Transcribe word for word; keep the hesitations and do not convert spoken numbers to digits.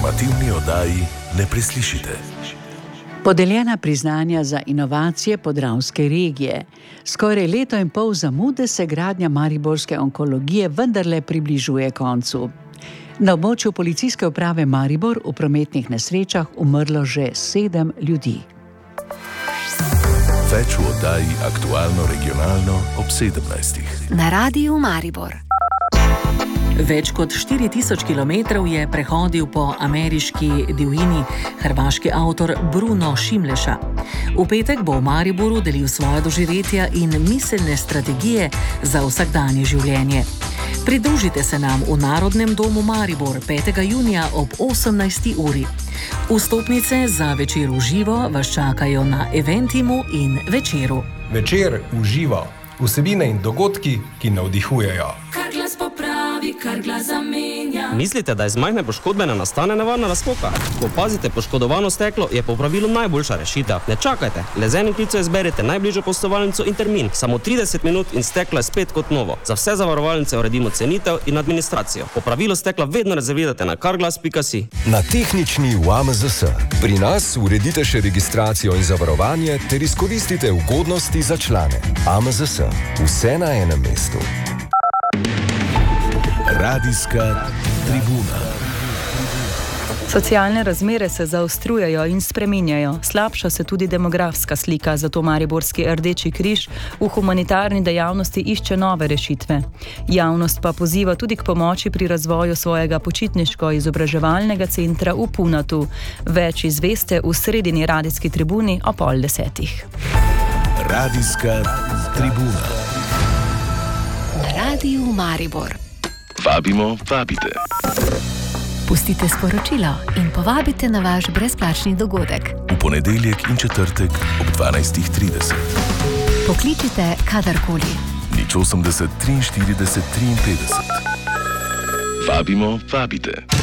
informativni oddaji ne preslišite. Podeljena priznanja za inovacije podravske regije. Skoraj leto in pol zamude se gradnja mariborske onkologije vendarle približuje koncu. Na območju policijske uprave Maribor v prometnih nesrečah umrlo že sedem ljudi. Več v oddaji Aktualno regionalno ob sedemnajstih. Na Radiu Maribor. Več kot štiri tisoč kilometrov je prehodil po ameriški divjini hrvaški avtor Bruno Šimleša. V petek bo v Mariboru delil svoje doživetja in miselne strategije za vsakdanje življenje. Pridružite se nam v Narodnem domu Maribor petega junija ob osemnajsti uri. Vstopnice za večer v živo vas čakajo na Eventimu in Večeru. Večer v živo. Vsebine in dogodki, ki navdihujejo. Kar glas popravi, kar glas zamenja. Mislite, da iz majhne poškodbe ne nastane nevarna razpoka? Ko opazite poškodovano steklo, je po pravilu najboljša rešitev. Ne čakajte, le z enim klicem izberite najbližjo poslovalnico in termin. Samo trideset minut in steklo je spet kot novo. Za vse zavarovalnice uredimo cenitev in administracijo. Po pravilu stekla vedno rezervirate na carglass pika si. Na tehnični v A M Z S. Pri nas uredite še registracijo in zavarovanje ter izkoristite ugodnosti za člane. A M Z S. Vse na enem mestu. Radijska tribuna. Socialne razmere se zaostrujejo in spreminjajo. Slabša se tudi demografska slika, zato Mariborski Rdeči križ v humanitarni dejavnosti išče nove rešitve. Javnost pa poziva tudi k pomoči pri razvoju svojega počitniško-izobraževalnega centra v Punatu. Več izveste v sredini radijski tribuni o pol desetih. Radijska tribuna. Na Radiu Maribor. Vabimo, vabite. Pustite sporočilo in povabite na vaš brezplačni dogodek. V ponedeljek in četrtek ob dvanajstih trideset. Pokličite kadarkoli. nič osemdeset triinštirideset triinpetdeset. Vabimo, vabite.